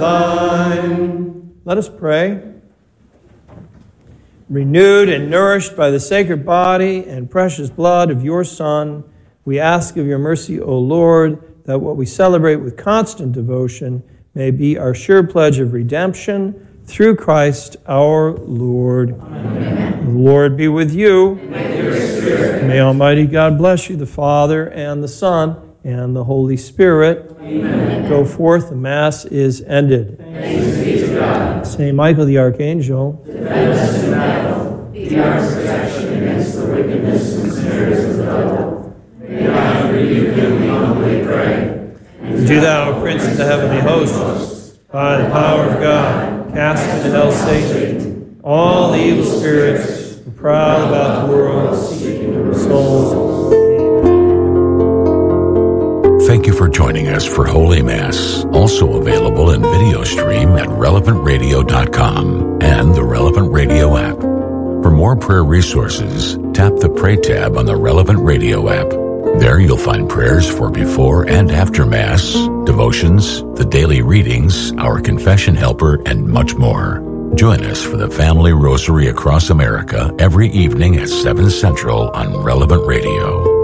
thine. Let us pray. Renewed and nourished by the sacred body and precious blood of your Son, we ask of your mercy, O Lord, that what we celebrate with constant devotion may be our sure pledge of redemption through Christ our Lord. Amen. The Lord be with you. And with your spirit. May Almighty God bless you, the Father, and the Son, and the Holy Spirit. Amen. Go forth, the Mass is ended. Thanks be to God. Saint Michael the Archangel, defend us in battle. Be our protection against the wickedness and snares of the devil. May God rebuke him, we humbly pray. and do thou, Prince of the heavenly hosts, by the power of God, cast into hell Satan, all the evil spirits who prowl about the world, seeking the souls. Thank you for joining us for Holy Mass, also available in video stream at relevantradio.com and the Relevant Radio app. For more prayer resources, tap the Pray tab on the Relevant Radio app. There you'll find prayers for before and after Mass, devotions, the daily readings, our confession helper, and much more. Join us for the Family Rosary across America every evening at 7 Central on Relevant Radio.